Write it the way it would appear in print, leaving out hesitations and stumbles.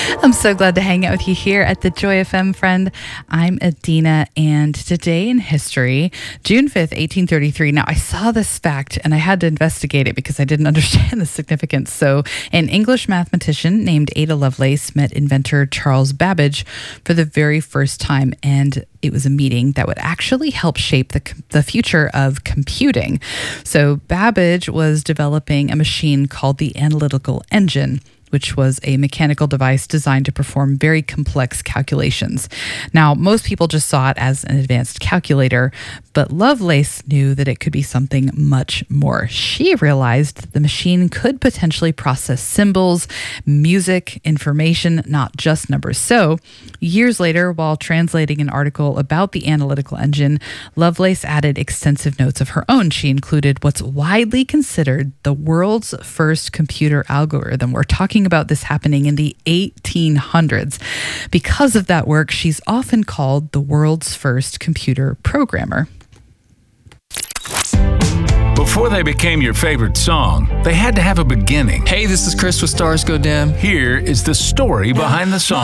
I'm so glad to hang out with you here at the Joy FM, friend. I'm Adina, and today in history, June 5th, 1833. Now, I saw this fact, and I had to investigate it because I didn't understand the significance. So, an English mathematician named Ada Lovelace met inventor Charles Babbage for the very first time, and it was a meeting that would actually help shape the future of computing. So Babbage was developing a machine called the analytical engine, which was a mechanical device designed to perform very complex calculations. Now, most people just saw it as an advanced calculator, but Lovelace knew that it could be something much more. She realized that the machine could potentially process symbols, music, information, not just numbers. So, years later, while translating an article about the analytical engine, Lovelace added extensive notes of her own. She included what's widely considered the world's first computer algorithm. We're talking about this happening in the 1800s. Because of that work, she's often called the world's first computer programmer. Before they became your favorite song, they had to have a beginning. Hey, this is Chris with Stars Go Dim. Here is the story behind the song.